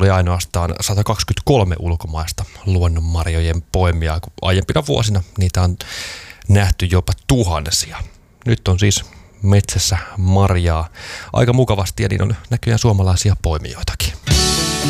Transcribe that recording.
oli ainoastaan 123 ulkomaista luonnonmarjojen poimijaa, kun aiempina vuosina niitä on nähty jopa tuhansia. Nyt on siis metsässä marjaa aika mukavasti ja niin on näköjään suomalaisia poimijoitakin.